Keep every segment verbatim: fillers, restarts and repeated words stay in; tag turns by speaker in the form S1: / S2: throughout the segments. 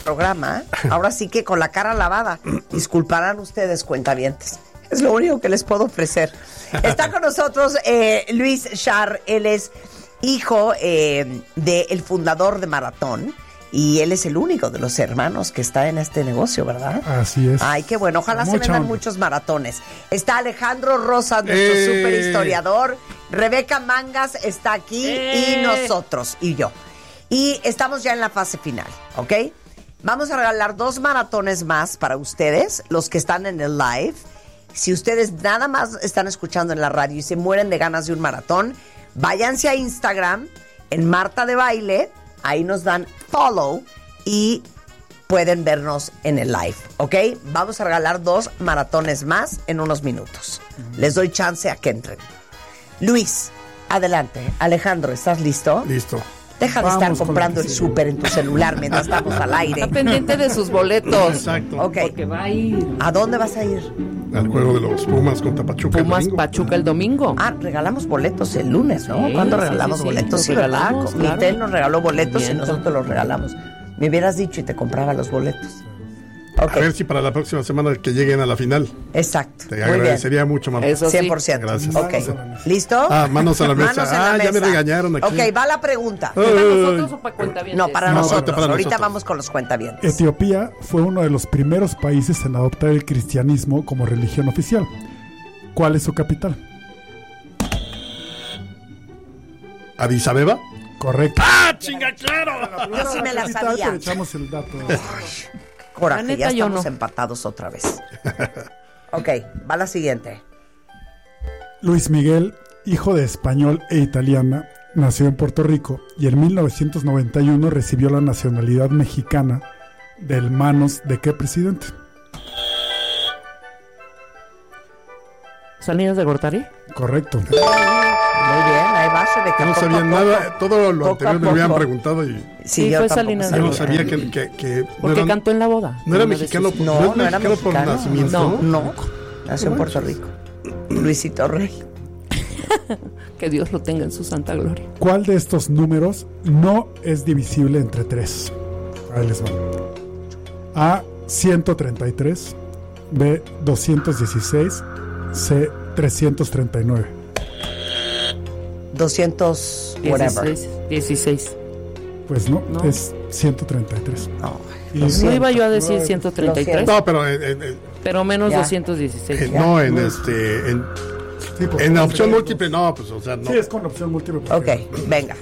S1: programa, ahora sí que con la cara lavada. Disculparán ustedes, cuentavientes. Es lo único que les puedo ofrecer. Está con nosotros eh, Luis Schar. Él es hijo eh, del fundador de Maratón. Y él es el único de los hermanos que está en este negocio, ¿verdad?
S2: Así es.
S1: Ay, qué bueno. Ojalá
S2: Mucho
S1: se vendan
S2: hombre.
S1: muchos maratones. Está Alejandro Rosas, nuestro
S3: ¡Eh!
S1: super historiador. Rebeca Mangas está aquí.
S3: ¡Eh!
S1: Y nosotros, y yo. Y estamos ya en la fase final, ¿ok? Vamos a regalar dos maratones más para ustedes, los que están en el live. Si ustedes nada más están escuchando en la radio y se mueren de ganas de un maratón, váyanse a Instagram, en Marta de Baile, ahí nos dan follow y pueden vernos en el live, ¿ok? Vamos a regalar dos maratones más en unos minutos. Les doy chance a que entren. Luis, adelante. Alejandro, ¿estás listo?
S3: Listo.
S1: Deja de
S2: Vamos
S1: estar
S2: con
S1: comprando
S2: la
S1: el
S2: que
S1: súper en tu celular mientras estamos al aire.
S4: Está pendiente de sus boletos.
S3: Exacto.
S1: Ok.
S4: Porque va a ir
S1: ¿A dónde vas a ir?
S3: Al juego de los Pumas contra Pachuca. el
S4: Pumas
S3: domingo.
S4: Pachuca el domingo.
S1: Ah, regalamos boletos el lunes, ¿no?
S4: Sí,
S1: ¿Cuándo
S4: sí,
S1: regalamos
S4: sí, sí.
S1: boletos?
S4: Los
S1: Sí, ¿verdad?
S4: regalamos, claro.
S1: Mitel nos regaló boletos y
S4: Miento.
S1: nosotros los regalamos. Me hubieras dicho y te compraba los boletos. Ok,
S3: A ver si para la próxima semana que lleguen a la final.
S1: exacto.
S3: Te
S1: Muy bien.
S3: agradecería mucho, Marta.
S4: Eso sí.
S1: cien por ciento.
S3: Gracias.
S1: Ok.
S2: Manos a la mesa.
S1: ¿Listo?
S3: Ah, manos a la mesa.
S1: Manos en la
S3: Ah, ya me
S1: mesa.
S3: regañaron aquí.
S1: Ok, va la pregunta.
S3: Ay.
S4: ¿Para nosotros o para cuentavientes?
S1: No, para
S3: No,
S1: nosotros.
S3: ahorita para
S1: Ahorita
S3: nosotros.
S1: vamos con los cuentavientes.
S2: Etiopía fue uno de los primeros países en adoptar el cristianismo como religión oficial. ¿Cuál es su capital?
S3: ¿Addis Abeba?
S2: Correcto.
S3: ¡Ah, chinga, claro!
S1: Yo sí me la
S2: Ahorita
S1: sabía.
S2: le echamos el dato.
S1: Coraje,
S4: La neta,
S1: ya
S4: yo
S1: estamos
S4: no.
S1: empatados otra vez. Ok, va la siguiente.
S2: Luis Miguel, hijo de español e italiana, nació en Puerto Rico y en mil novecientos noventa y uno recibió la nacionalidad mexicana de manos de qué presidente.
S4: ¿Salinas de Gortari?
S2: Correcto.
S1: Muy bien, ahí va. Se ve que
S3: Yo no
S1: poco
S3: sabía
S1: a poco-
S3: nada. Todo lo
S1: poco a
S3: anterior me habían
S1: poco.
S3: preguntado y
S1: Sí,
S4: Sí,
S1: yo
S4: fue
S1: tampoco
S4: Salinas de
S3: yo no
S1: sabía.
S3: sabía que, que, que no
S4: Porque
S3: era,
S4: cantó en la boda.
S3: no era
S4: Una
S3: mexicano,
S4: vez sí.
S1: No,
S3: no es
S1: no era
S3: mexicano por
S1: mexicano.
S3: nacimiento.
S1: No, no. Nació en Puerto Rico. Luisito Rey.
S4: Que Dios lo tenga en su santa gloria.
S2: ¿Cuál de estos números no es divisible entre tres? Ahí les va. A, ciento treinta y tres. B, doscientos dieciséis. C, trescientos treinta y nueve.
S1: doscientos, whatever.
S4: dieciséis. dieciséis.
S2: Pues no,
S4: No.
S2: es ciento treinta y tres.
S1: No,
S2: Y
S1: lo
S4: No
S1: siento.
S4: iba yo a decir ciento treinta y tres,
S3: No, pero en, en- en-
S4: pero menos
S1: Ya.
S4: doscientos dieciséis.
S3: en- no en este en,
S2: Sí, porque-
S3: en la opción múltiple, no, pues o sea, no.
S2: Sí, es con opción múltiple.
S1: Ok,
S2: porque-
S1: venga.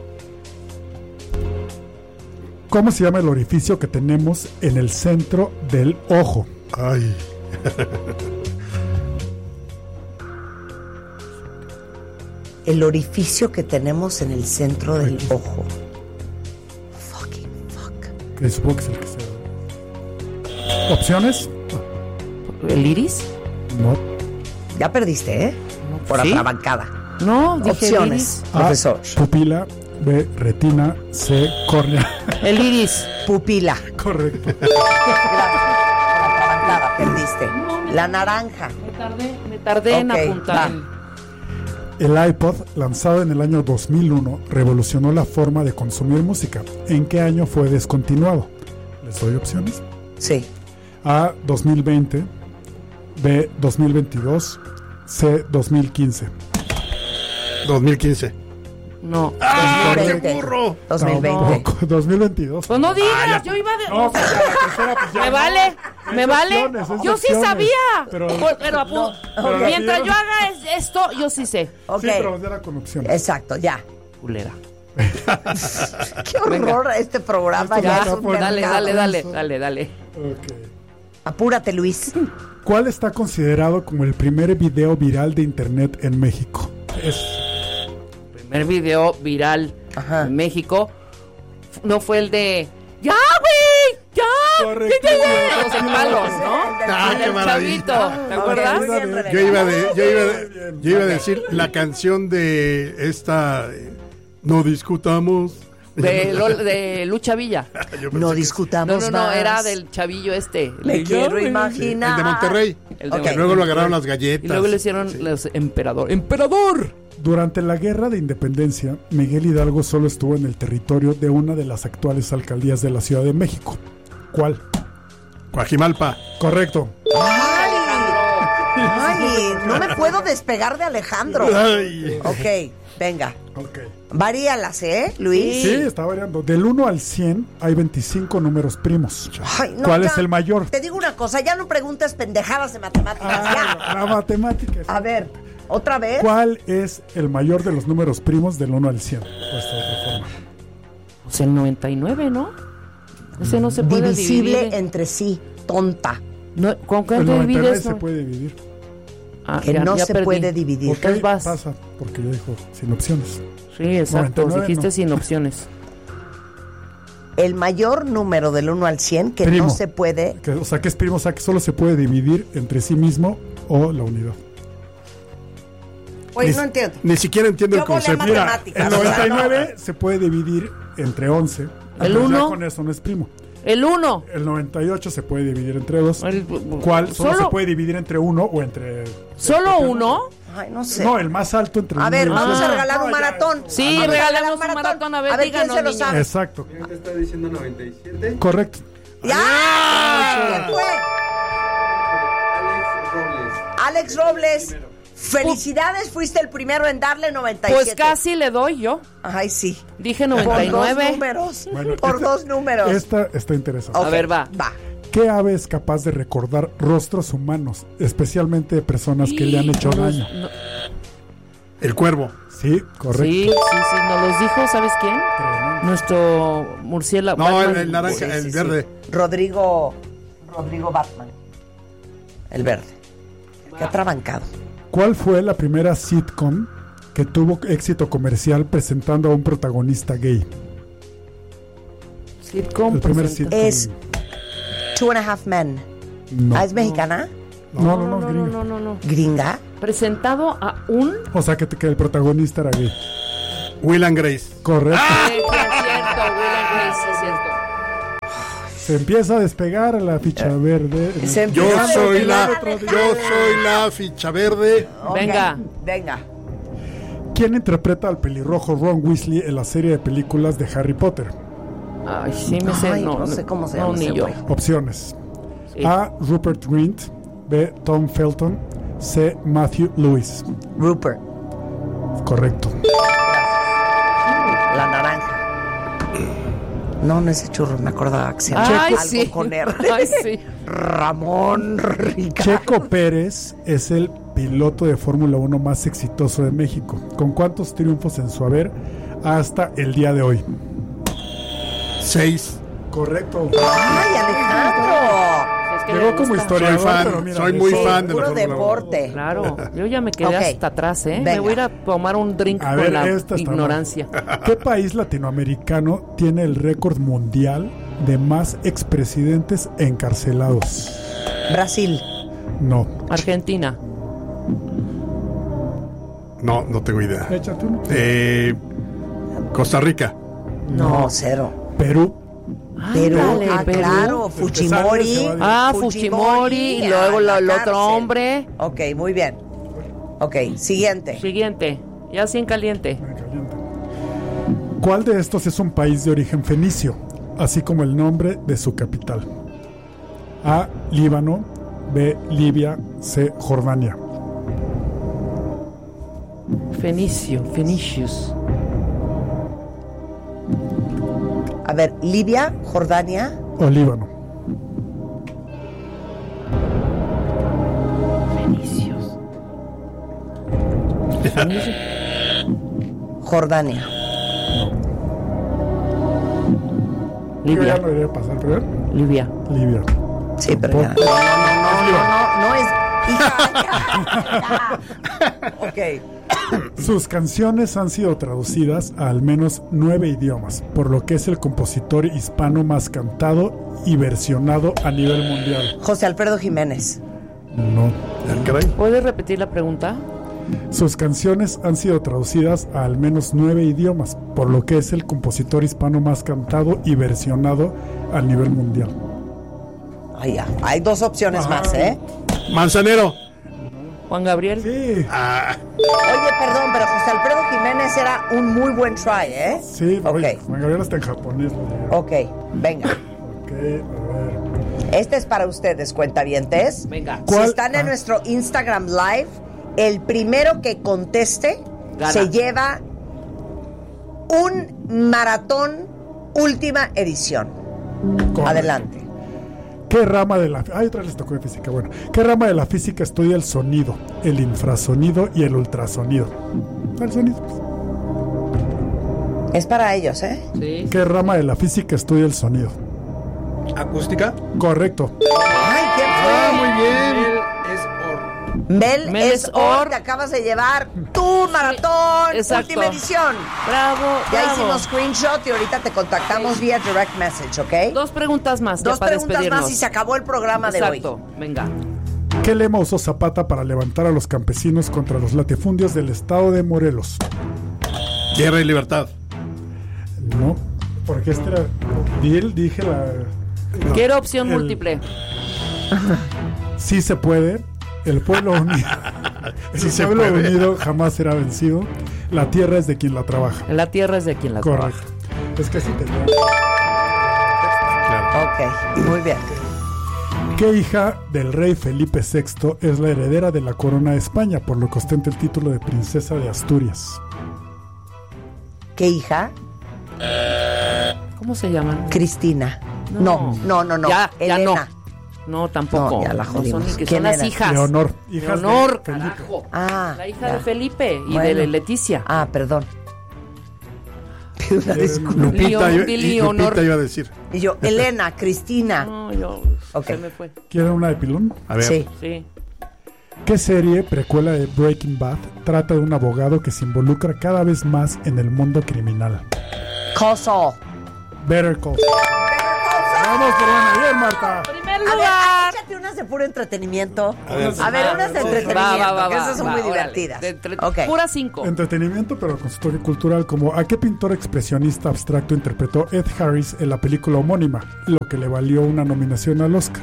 S2: ¿Cómo se llama el orificio que tenemos en el centro del ojo?
S3: Ay,
S1: El orificio que tenemos en el centro del ojo. Fucking fuck.
S2: Que supongo que es el que sea. ¿Opciones?
S4: ¿El iris?
S2: No.
S1: Ya perdiste, ¿eh? Por
S4: ¿Sí?
S1: atrabancada.
S4: No, dije
S1: Opciones,
S2: A,
S1: profesor.
S2: pupila. B, retina. C, córnea.
S4: el iris. El iris.
S1: Pupila.
S2: Correcto.
S1: Gracias. Por atrabancada, perdiste. La naranja.
S4: Me tardé, me tardé en
S1: Ok,
S4: apuntar.
S1: va.
S2: El iPod, lanzado en el año dos mil uno, revolucionó la forma de consumir música. ¿En qué año fue descontinuado? Les doy opciones.
S1: Sí.
S2: A, dos mil veinte. B, dos mil veintidós. C, dos mil quince.
S3: dos mil quince.
S4: No.
S3: ¡Ah, qué
S1: dos mil veinte.
S3: burro!
S1: dos mil veinte.
S2: Tampoco, dos mil veintidós.
S4: Pues no digas, yo iba de.
S2: No, pues a la tercera, pues ya
S4: me
S2: no.
S4: vale, me
S2: Es
S4: vale.
S2: opciones, es
S4: Yo sí
S2: opciones.
S4: sabía.
S2: Pero-
S4: Pues, pero apu-
S2: pero
S4: mientras
S2: la
S4: yo haga es- esto, yo sí sé.
S1: Ok.
S2: Sí, pero era con opciones.
S1: Exacto, ya.
S4: Culera.
S1: Qué horror este programa.
S2: Esto
S1: Ya
S2: ya
S1: es
S2: está
S1: un
S2: por-
S4: Dale,
S1: mercado.
S4: dale, dale, dale, dale.
S2: Ok.
S1: Apúrate, Luis.
S2: ¿Cuál está considerado como el primer video viral de internet en México? Es
S4: Primer video viral
S1: Ajá.
S4: en México no fue el de. ¡Ya, güey! ¡Ya!
S2: Correcto.
S4: ¡Ya, ya, ya! Los empalos, ¿no?
S3: Ah,
S4: El
S3: qué
S4: del
S3: maravilla.
S4: chavito, ¿te
S1: Ok,
S4: acuerdas?
S1: muy bien, Rebeca.
S3: Yo iba de, yo iba de,
S2: Bien,
S3: yo iba a
S2: bien.
S3: decir la canción de esta eh, No discutamos.
S4: De, Lol- de Lucha Villa.
S3: Yo pensé
S1: No
S3: que-
S1: discutamos
S4: No, no, no,
S1: más.
S4: era del chavillo este.
S1: Me
S4: El-
S1: quiero
S4: Sí,
S1: imaginar.
S3: El de Monterrey.
S4: El de
S1: Ok.
S3: Que luego lo agarraron las galletas.
S4: Y luego le hicieron
S3: Sí.
S4: los emperador. ¡Emperador!
S2: Durante la Guerra de Independencia, Miguel Hidalgo solo estuvo en el territorio de una de las actuales alcaldías de la Ciudad de México. ¿Cuál?
S3: Coajimalpa.
S2: Correcto.
S1: Ay, ay, no me puedo despegar de Alejandro.
S3: Ay.
S1: Ok, venga.
S2: Ok.
S1: Varíalas, ¿eh, Luis?
S2: Sí, está variando. Del uno al cien hay veinticinco números primos.
S1: Ay, no,
S2: ¿Cuál
S1: ya.
S2: es el mayor?
S1: Te digo una cosa, ya no preguntes pendejadas de matemáticas.
S2: Ah,
S1: ya.
S2: la matemática.
S1: A ver, otra vez.
S2: ¿Cuál es el mayor de los números primos del uno al cien? Puesto de otra forma.
S4: Pues el noventa y nueve, ¿no? Ese no se puede
S1: Divisible
S4: dividir.
S1: entre sí, tonta.
S4: No, ¿con qué
S2: El
S4: te
S2: noventa y nueve
S4: divides?
S2: se
S4: no?
S2: puede dividir.
S4: Ah,
S1: Que
S4: ya-
S1: no
S4: ya
S1: se
S4: perdí.
S1: puede dividir.
S2: Ok,
S4: Entonces vas.
S2: pasa, porque ya dijo sin opciones.
S4: Sí, exacto.
S2: noventa y nueve,
S4: Dijiste
S2: no.
S4: sin opciones.
S1: El mayor número del uno al cien que
S2: Primo.
S1: no se puede.
S2: Que, o sea, que es primo, o sea, que solo se puede dividir entre sí mismo o la unidad.
S1: Oye,
S3: Ni-
S1: no entiendo.
S3: Ni siquiera entiendo
S1: Yo
S3: el
S1: volé
S3: concepto.
S2: Mira,
S1: matemáticas.
S2: el noventa y nueve se puede dividir entre once.
S4: El
S2: Entonces ya
S4: uno.
S2: con eso no es primo.
S4: El uno.
S2: El noventa y ocho se puede dividir entre dos.
S4: El-
S2: ¿Cuál? Solo,
S4: Solo-
S2: se puede dividir entre uno o entre...
S4: ¿Solo uno?
S1: Ay, no sé.
S2: No, el más alto entre
S1: A
S2: uno
S1: ver,
S2: y
S1: vamos
S2: once.
S1: a regalar
S2: No,
S1: un
S2: ya.
S1: maratón.
S4: Sí,
S1: Vamos a
S4: regalamos
S1: regalar
S4: un maratón. A ver,
S1: quién
S4: díganos,
S1: se lo
S4: niños.
S1: sabe.
S2: Exacto.
S5: ¿Quién te está diciendo noventa y siete?
S2: Correcto.
S1: ¡Ya! ¿Quién fue?
S5: Alex Robles.
S1: Alex Robles. Felicidades, fuiste el primero en darle noventa y siete.
S4: Pues casi le doy yo.
S1: Ay, sí.
S4: Dije
S1: Por
S4: noventa y
S1: dos
S4: nueve.
S1: números.
S2: Bueno,
S1: Por
S2: esta-
S1: dos números.
S2: Esta está interesante.
S1: Ok,
S4: A ver, va.
S1: Va.
S2: ¿Qué ave es capaz de recordar rostros humanos, especialmente de personas que le han hecho
S4: No los-
S2: daño?
S4: no-
S3: El cuervo.
S2: Sí, correcto.
S4: Sí, sí, sí. Nos los dijo, ¿sabes quién? Nuestro murciélago.
S3: No, el,
S4: Batman.
S3: el naranja,
S1: Sí,
S3: el
S1: sí, sí.
S3: verde.
S1: Rodrigo. Rodrigo Batman. El verde. Qué atrabancado.
S2: ¿Cuál fue la primera sitcom que tuvo éxito comercial presentando a un protagonista gay?
S4: Sitcom
S2: El primer
S4: presenta-
S2: sitcom.
S1: Es Two and a Half Men.
S2: No.
S1: Ah, ¿es mexicana?
S2: No, no, no,
S4: No,
S2: es
S4: no,
S2: gringa.
S4: no, no, no.
S1: ¿Gringa?
S4: Presentado a un...
S2: O sea, que, que el protagonista era gay.
S3: Will and Grace.
S2: Correcto.
S4: Sí, sí, es cierto, Will and Grace, sí, es cierto.
S2: Se empieza a despegar la ficha verde.
S1: Se
S3: Yo
S1: empieza a
S3: soy
S1: despegar
S3: la,
S1: Alejandro.
S3: yo soy la ficha verde.
S1: Ok,
S4: Venga.
S1: Venga.
S2: ¿Quién interpreta al pelirrojo Ron Weasley en la serie de películas de Harry Potter?
S4: Ay, sí me sé.
S1: Ay,
S4: no,
S1: no sé cómo se
S4: no,
S1: llama
S4: ni
S1: ese
S4: yo.
S1: güey.
S2: Opciones.
S4: Sí.
S2: A. Rupert Grint. B. Tom Felton. C. Matthew Lewis.
S1: Rupert.
S2: Correcto.
S1: La naranja. No, no ese churro, me acordaba que se llama
S4: Ay,
S1: algo
S4: sí.
S1: con R.
S4: Ay, sí.
S1: Ramón Rica.
S2: Checo Pérez es el piloto de Fórmula uno más exitoso de México. ¿Con cuántos triunfos en su haber hasta el día de hoy?
S3: Seis.
S2: Correcto.
S1: Ay, Alejandro.
S4: Es que
S2: Llegó
S4: me
S2: como
S4: gusta.
S2: historiador,
S3: Soy fan,
S2: pero mira,
S3: soy
S2: de
S3: muy
S2: eso-
S3: fan de la
S1: Puro
S3: Fórmula uno.
S1: deporte.
S4: Claro, yo ya me quedé
S1: Ok.
S4: hasta atrás, ¿eh?
S1: Venga.
S4: Me voy a ir a tomar un drink
S2: A
S4: con
S2: ver,
S4: la
S2: esta está
S4: ignorancia.
S2: mal. ¿Qué país latinoamericano tiene el récord mundial de más expresidentes encarcelados?
S1: Brasil.
S2: No.
S4: Argentina.
S3: No, no tengo idea.
S2: Échate uno.
S3: Eh, Costa Rica.
S1: No, cero.
S2: Perú.
S1: Perú.
S4: Ándale,
S1: Ah,
S4: Perú.
S1: claro.
S2: El que
S1: Fujimori.
S2: sale se
S4: Ah, Fujimori, y luego
S1: a la
S4: lo- el otro
S1: cárcel.
S4: hombre.
S1: Ok, muy bien. Ok, siguiente.
S4: Siguiente. Ya sin caliente.
S2: ¿Cuál de estos es un país de origen fenicio, así como el nombre de su capital? A. Líbano. B. Libia. C. Jordania.
S4: Fenicio, Fenicius.
S1: A ver, Libia, Jordania.
S2: O Líbano.
S4: Fenicios. Fenicios.
S1: Jordania.
S2: Yo ya
S4: Libia.
S2: no debería pasar, pero
S4: Libia.
S2: Libia.
S1: Sí, pero ya. No, no, no, no, no, no es. Hija, ya, ya. Ok.
S2: Sus canciones han sido traducidas a al menos nueve idiomas, por lo que es el compositor hispano más cantado y versionado a nivel mundial.
S1: José Alfredo Jiménez.
S2: No.
S3: Ah, caray.
S4: ¿Puedes repetir la pregunta?
S2: Sus canciones han sido traducidas a al menos nueve idiomas, por lo que es el compositor hispano más cantado y versionado a nivel mundial.
S1: Ay, ya. Hay dos opciones más, ¿eh?
S3: Manzanero.
S4: Juan Gabriel.
S2: Sí,
S3: Ah,
S1: Oye, perdón, pero José Alfredo Jiménez era un muy buen try, ¿eh?
S2: sí,
S1: Ok.
S2: oye, Juan Gabriel está en japonés. lo digo.
S1: Ok, venga.
S2: Ok, a ver.
S1: Este es para ustedes, cuentavientes.
S4: Venga.
S1: Si
S2: ¿Cuál?
S1: están en
S2: Ah.
S1: nuestro Instagram Live, el primero que conteste
S4: Gana.
S1: se lleva un maratón última edición.
S2: Correcto.
S1: Adelante.
S2: ¿Qué rama de la Ay, otra vez les tocó de física. Bueno, ¿qué rama de la física estudia el sonido, el infrasonido y el ultrasonido? El sonido. Pues.
S1: Es para ellos, ¿eh?
S4: Sí.
S2: ¿Qué rama de la física estudia el sonido?
S5: ¿Acústica?
S2: Correcto.
S1: Ay, ¿quién
S5: Ah,
S1: fue?
S5: muy bien. Es or.
S1: Mel,
S4: Mel
S1: es
S4: es
S1: Or,
S4: Or.
S1: te acabas de llevar tu maratón
S4: Exacto.
S1: última edición.
S4: Bravo,
S1: Ya
S4: bravo.
S1: hicimos screenshot y ahorita te contactamos vía direct message, ¿ok?
S4: Dos preguntas más ya
S1: Dos
S4: para
S1: preguntas
S4: despedirnos.
S1: más y se acabó el programa de hoy.
S4: Exacto, venga.
S2: ¿Qué lema usó Zapata para levantar a los campesinos contra los latifundios del estado de Morelos?
S3: Guerra y libertad.
S2: No, porque este era... Di el- dije la...
S4: Quiero opción
S2: El-
S4: múltiple.
S2: Sí se puede. El pueblo unido. El
S3: Sí se
S2: pueblo
S3: puede.
S2: unido jamás será vencido. La tierra es de quien la trabaja.
S4: La tierra es de quien la
S2: Correcto.
S4: trabaja.
S2: Es que sí tenía.
S3: Claro.
S1: Ok, muy bien.
S2: ¿Qué hija del rey Felipe sexto es la heredera de la corona de España, por lo que ostenta el título de princesa de Asturias?
S1: ¿Qué hija?
S4: ¿Cómo se llaman?
S1: Cristina. No, no, no, no.
S4: Ya, ya
S1: Elena.
S4: No, tampoco.
S1: No, ya la
S4: No
S1: jodimos.
S4: son, que
S1: ¿Quién
S4: son las
S1: era?
S4: hijas.
S2: Leonor. Hijas de
S4: Leonor,
S2: Felipe.
S4: carajo.
S1: Ah,
S4: La hija
S1: ya.
S4: de Felipe y
S1: Bueno.
S4: de Leticia.
S1: Ah, perdón. Pido una disculpa.
S3: Lupita,
S4: Leon-
S3: iba-
S4: di
S3: y
S4: Leonor.
S3: Lupita iba a decir.
S1: Y yo, Elena, Cristina.
S4: No, yo.
S1: Ok.
S4: Se me fue.
S2: ¿Quieren una de pilón?
S3: A ver.
S1: Sí.
S4: Sí.
S2: ¿Qué serie, precuela de Breaking Bad, trata de un abogado que se involucra cada vez más en el mundo criminal?
S1: Call Saul.
S2: Better Call Saul. Vamos por una. Bien, Marta.
S4: Primer
S1: A ver,
S4: lugar.
S1: échate unas de puro entretenimiento. A
S3: ver,
S1: ver,
S3: sí.
S1: unas de entretenimiento,
S4: Va, va, va,
S1: que
S4: va,
S1: esas son
S4: va,
S1: muy
S4: órale.
S1: divertidas.
S4: De entre-
S1: Ok.
S4: Pura cinco.
S2: Entretenimiento, pero con su toque cultural, como ¿a qué pintor expresionista abstracto interpretó Ed Harris en la película homónima, lo que le valió una nominación al Oscar?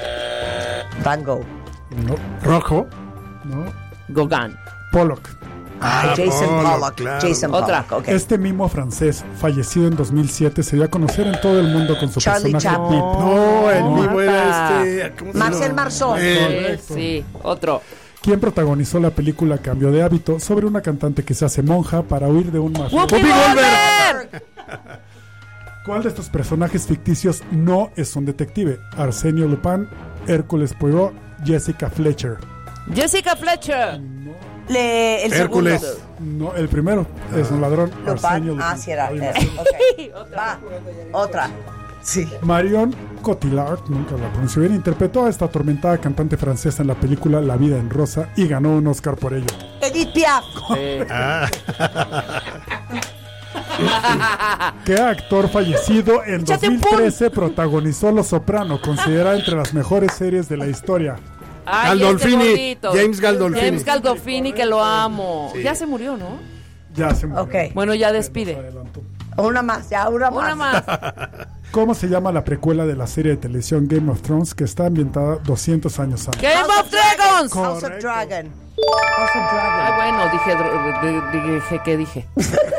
S1: Van Gogh.
S2: No,
S3: Rojo.
S2: no.
S4: Gauguin.
S2: Pollock.
S1: Ah, Jason
S3: Pollock,
S1: Pollock.
S3: claro.
S1: Jason
S4: Otra.
S1: Pollock, ok.
S2: Este mimo francés, fallecido en dos mil siete, se dio a conocer en todo el mundo con su
S1: Charlie
S2: personaje
S1: Chaplin.
S2: Pip.
S3: No, el
S4: No,
S3: mismo era
S4: Marta.
S3: este. ¿cómo se
S1: Marcel
S3: llama?
S1: Marceau.
S3: Eh,
S4: Sí, sí. Otro.
S2: Quien protagonizó la película Cambio de hábito, sobre una cantante que se hace monja para huir de un mafioso.
S4: ¡Whoopi Goldberg!
S2: ¿Cuál de estos personajes ficticios no es un detective? Arsenio Lupin, Hércules Poirot, Jessica Fletcher.
S4: Jessica Fletcher.
S1: Le- el
S3: Hércules.
S1: segundo.
S2: No, el primero es un ladrón. Arsenio
S1: Lupin.
S2: Lupin.
S1: Ah, sí era.
S2: Ay,
S1: era.
S2: no.
S1: Ok. Va. Otra. Sí.
S2: Marion Cotillard, nunca la pronuncio bien, interpretó a esta atormentada cantante francesa en la película La vida en rosa y ganó un Oscar por ello.
S1: Edith Piaf.
S3: Ah,
S2: ¿Qué actor fallecido en
S4: Échate un
S2: dos mil trece protagonizó Los Soprano, considerada entre las mejores series de la historia?
S4: Ay,
S3: Gandolfini,
S4: este gordito.
S3: James Gandolfini.
S4: James Gandolfini, que lo amo. Ya se murió, ¿no?
S2: Ya se murió.
S1: Ok.
S4: Bueno, ya
S2: Se
S4: despide.
S2: nos adelantó.
S1: Una más, ya, una más.
S4: Una más.
S2: ¿Cómo se llama la precuela de la serie de televisión Game of Thrones que está ambientada doscientos años antes?
S4: Game of Dragons.
S1: House of
S2: Correcto.
S1: Dragon. House of Dragon.
S4: Ay, bueno, dije, dr- de- de- dije, ¿qué dije?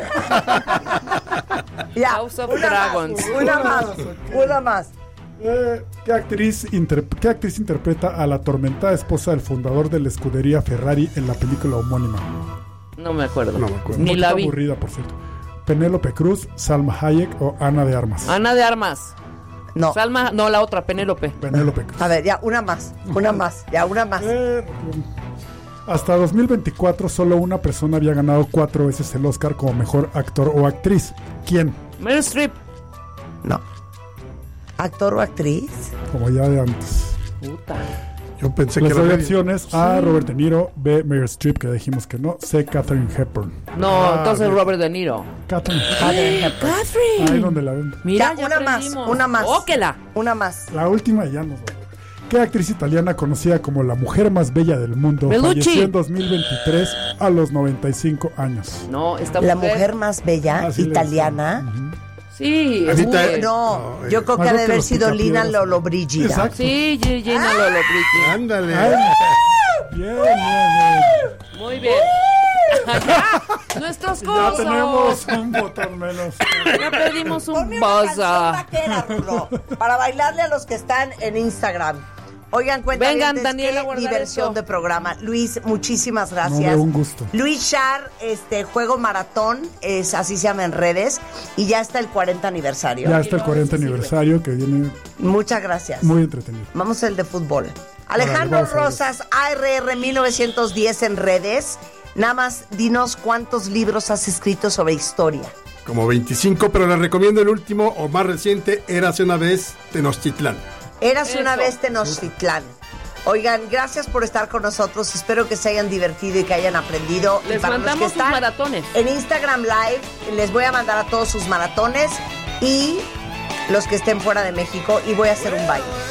S1: Ya,
S4: House of
S1: una
S4: Dragons.
S1: Más, una más, una más.
S2: Eh, ¿qué, actriz inter- ¿Qué actriz interpreta a la atormentada esposa del fundador de la escudería Ferrari en la película homónima?
S4: No me acuerdo.
S3: No me acuerdo.
S4: Ni
S2: Un
S4: la
S2: poquito
S4: vi.
S2: aburrida, por cierto. Penélope Cruz, Salma Hayek o Ana de Armas.
S4: Ana de Armas.
S1: No.
S4: Salma, no, la otra, Penélope.
S2: Penélope Cruz.
S1: A ver, ya, una más, una más, ya, una más.
S2: Eh, hasta dos mil veinticuatro solo una persona había ganado cuatro veces el Oscar como mejor actor o actriz. ¿Quién?
S4: Meryl Streep.
S1: No. ¿Actor o actriz?
S2: Como ya de antes.
S4: Puta.
S3: yo pensé que
S2: Les
S3: era
S2: doy
S3: medio.
S2: opciones: A. Robert De Niro, B. Meryl Streep, que dijimos que no, C. Katharine Hepburn.
S4: No,
S3: Ah,
S4: entonces
S3: bien.
S4: Robert De Niro.
S2: Katharine
S1: Catherine Hepburn.
S4: Catherine.
S2: Ahí donde la ven.
S4: Mira,
S1: Ya,
S4: ya
S1: una más,
S4: aprendimos.
S1: una más.
S4: Óquela.
S1: Una más.
S2: La última ya nos va. ¿Qué actriz italiana conocida como la mujer más bella del mundo
S4: Bellucci.
S2: falleció en dos mil veintitrés a los noventa y cinco años?
S4: No, esta
S1: La
S4: mujer.
S1: mujer más bella,
S2: Así le
S1: italiana.
S2: decían.
S4: Sí.
S3: Anita-
S4: uy.
S1: No,
S3: No,
S1: yo
S3: eh.
S1: creo que
S2: Algo
S1: ha de
S2: que
S1: haber
S2: los
S1: sido Lina
S2: picapiedras.
S1: Lollobrigida.
S2: Exacto.
S4: Sí, G- Gina Lollobrigida.
S3: Ándale.
S2: Ay, bien, bien, bien.
S4: Muy bien. Ya, nuestros
S2: Ya
S4: cosos.
S2: tenemos un botón menos.
S4: Ya pedimos un
S1: Ponme una canción
S4: baza.
S1: vaquera, Rulo, para bailarle a los que están en Instagram. Oigan, cuéntame.
S4: Vengan, Daniela, a guardar
S1: diversión
S4: esto.
S1: de programa. Luis, muchísimas gracias.
S2: No, de un gusto.
S1: Luis Char, este juego maratón, es así se llama en redes, y ya está el cuarenta aniversario.
S2: Ya está el cuarenta aniversario que viene
S1: Muchas gracias.
S2: muy entretenido.
S1: Vamos al de fútbol. Alejandro
S2: vamos a ver.
S1: Rosas, A R R mil novecientos diez en redes. Nada más dinos cuántos libros has escrito sobre historia.
S3: Como veinticinco, pero les recomiendo el último o más reciente, Érase una vez Tenochtitlán.
S1: Érase una
S4: Eso.
S1: vez Tenochtitlán. Oigan, gracias por estar con nosotros. Espero que se hayan divertido y que hayan aprendido. Y
S4: Les
S1: para los que
S4: mandamos sus
S1: están
S4: maratones.
S1: en Instagram Live, les voy a mandar a todos sus maratones y los que estén fuera de México y voy a hacer un baile.